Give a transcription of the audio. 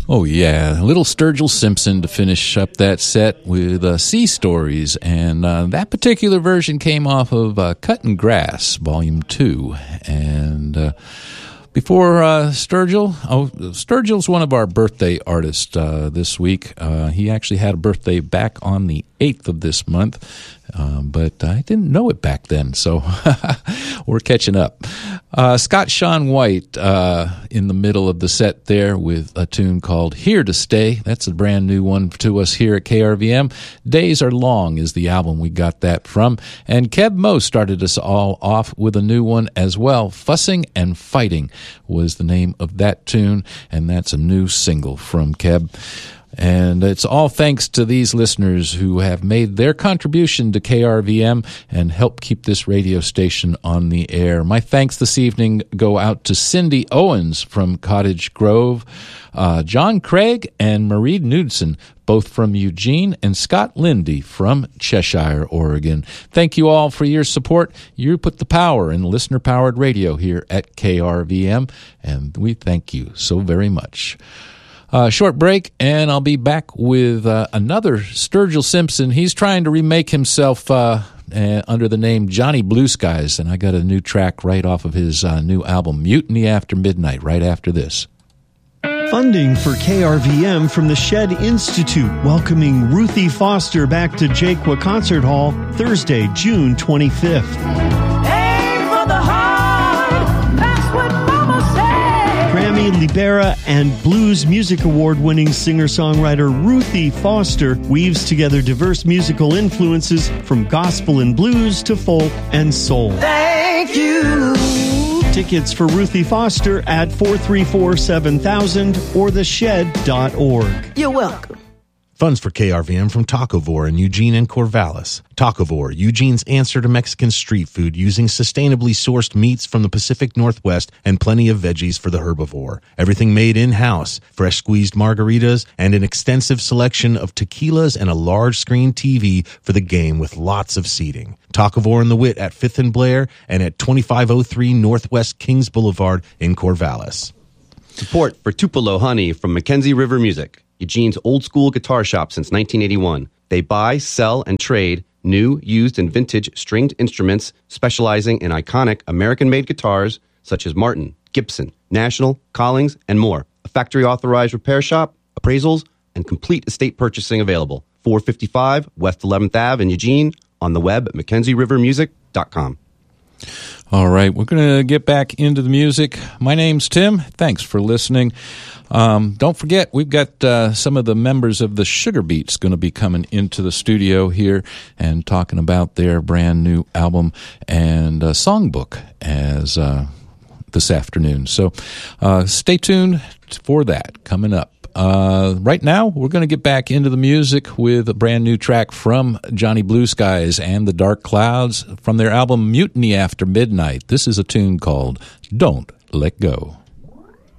Oh, yeah. Little Sturgill Simpson to finish up that set with Sea Stories. And that particular version came off of Cutting Grass, Volume 2. And before Sturgill, Sturgill's one of our birthday artists this week. He actually had a birthday back on the 8th of this month. But I didn't know it back then, so we're catching up. Scott Shawn White in the middle of the set there with a tune called Here to Stay. That's a brand new one to us here at KRVM. Days Are Long is the album we got that from. And Keb Mo started us all off with a new one as well. Fussing and Fighting was the name of that tune, and that's a new single from Keb. And it's all thanks to these listeners who have made their contribution to KRVM and help keep this radio station on the air. My thanks this evening go out to Cindy Owens from Cottage Grove, John Craig and Marie Knudsen, both from Eugene, and Scott Lindy from Cheshire, Oregon. Thank you all for your support. You put the power in listener-powered radio here at KRVM, and we thank you so very much. Short break, and I'll be back with another Sturgill Simpson. He's trying to remake himself under the name Johnny Blue Skies, and I got a new track right off of his new album, Mutiny After Midnight, right after this. Funding for KRVM from the Shed Institute, welcoming Ruthie Foster back to Jaquaa Concert Hall Thursday, June 25th. Grammy, Libera, and Blues Music Award-winning singer-songwriter Ruthie Foster weaves together diverse musical influences from gospel and blues to folk and soul. Thank you. Tickets for Ruthie Foster at 434-7000 or theshed.org. You're welcome. Funds for KRVM from Tacovore in Eugene and Corvallis. Tacovore, Eugene's answer to Mexican street food using sustainably sourced meats from the Pacific Northwest and plenty of veggies for the herbivore. Everything made in-house, fresh squeezed margaritas, and an extensive selection of tequilas and a large screen TV for the game with lots of seating. Tacovore and the Wit at 5th and Blair and at 2503 Northwest Kings Boulevard in Corvallis. Support for Tupelo Honey from Mackenzie River Music, Eugene's old-school guitar shop since 1981. They buy, sell, and trade new, used, and vintage stringed instruments specializing in iconic American-made guitars such as Martin, Gibson, National, Collings, and more. A factory-authorized repair shop, appraisals, and complete estate purchasing available. 455 West 11th Ave in Eugene, on the web at MackenzieRiverMusic.com. All right, we're going to get back into the music. My name's Tim. Thanks for listening. Don't forget, we've got some of the members of the Sugar Beats going to be coming into the studio here and talking about their brand new album and songbook as this afternoon. So stay tuned for that coming up. Right now, we're going to get back into the music with a brand new track from Johnny Blue Skies and the Dark Clouds from their album Mutiny After Midnight. This is a tune called Don't Let Go.